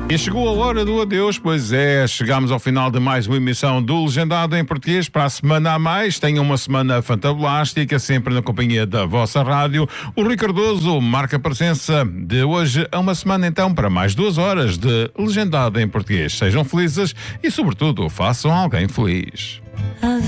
E chegou a hora do adeus, pois é, chegamos ao final de mais uma emissão do Legendado em Português. Para a semana a mais, tenham uma semana fantabulástica, sempre na companhia da vossa rádio. O Rui Cardoso marca a presença de hoje a uma semana então para mais 2 horas de Legendado em Português. Sejam felizes e, sobretudo, façam alguém feliz.